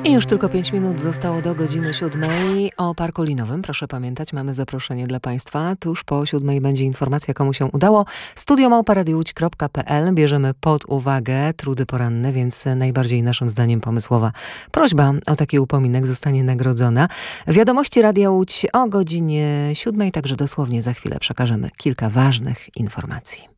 I już tylko 5 minut zostało do godziny 7. O Parku Linowym, proszę pamiętać, mamy zaproszenie dla Państwa. Tuż po 7 będzie informacja, komu się udało. studio@radiowłódź.pl. Bierzemy pod uwagę trudy poranne, więc najbardziej naszym zdaniem pomysłowa prośba o taki upominek zostanie nagrodzona. Wiadomości Radia Łódź o godzinie 7, także dosłownie za chwilę przekażemy kilka ważnych informacji.